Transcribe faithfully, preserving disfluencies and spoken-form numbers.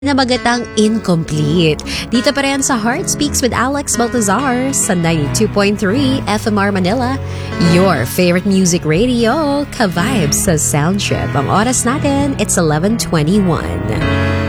na magatang incomplete. Dito pa rin sa Heart Speaks with Alex Baltazar sa ninety-two point three F M R Manila. Your favorite music radio, ka-vibes sa Sound Trip. Ang oras natin, it's eleven twenty-one.